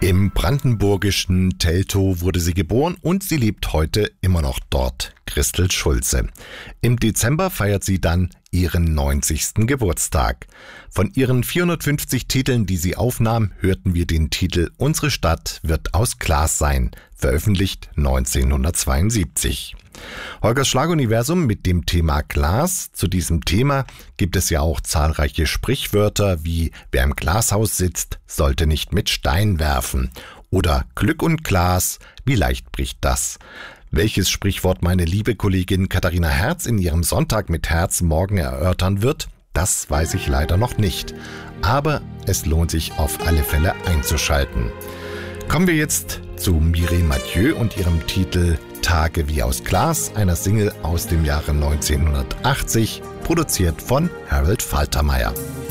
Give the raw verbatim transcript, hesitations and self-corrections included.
Im brandenburgischen Teltow wurde sie geboren und sie lebt heute immer noch dort, Christel Schulze. Im Dezember feiert sie dann ihren neunzigsten Geburtstag. Von ihren vierhundertfünfzig Titeln, die sie aufnahm, hörten wir den Titel »Unsere Stadt wird aus Glas sein«, veröffentlicht neunzehnhundertzweiundsiebzig. Holgers Schlaguniversum mit dem Thema Glas. Zu diesem Thema gibt es ja auch zahlreiche Sprichwörter wie »Wer im Glashaus sitzt, sollte nicht mit Stein werfen« oder »Glück und Glas, wie leicht bricht das?« Welches Sprichwort meine liebe Kollegin Katharina Herz in ihrem Sonntag mit Herz morgen erörtern wird, das weiß ich leider noch nicht. Aber es lohnt sich auf alle Fälle einzuschalten. Kommen wir jetzt zu Mireille Mathieu und ihrem Titel »Tage wie aus Glas«, einer Single aus dem Jahre neunzehnhundertachtzig, produziert von Harold Faltermeyer.